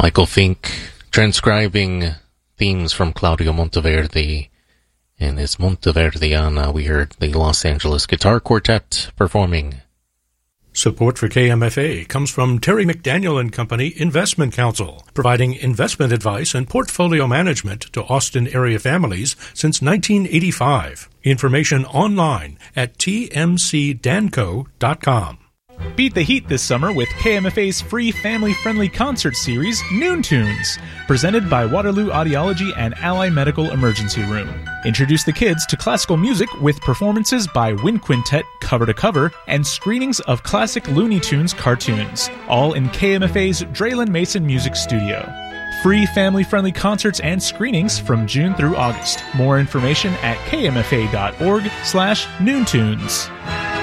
Michael Fink transcribing themes from Claudio Monteverdi and his Monteverdiana. We heard the Los Angeles Guitar Quartet performing. Support for KMFA comes from Terry McDaniel and Company Investment Counsel, providing investment advice and portfolio management to Austin area families since 1985. Information online at tmcdanco.com. Beat the heat this summer with KMFA's free family-friendly concert series, Noon Tunes, presented by Waterloo Audiology and Ally Medical Emergency Room. Introduce the kids to classical music with performances by Wind Quintet cover to cover and screenings of classic Looney Tunes cartoons, all in KMFA's Draylen Mason Music Studio. Free family-friendly concerts and screenings from June through August. More information at kmfa.org/noontunes.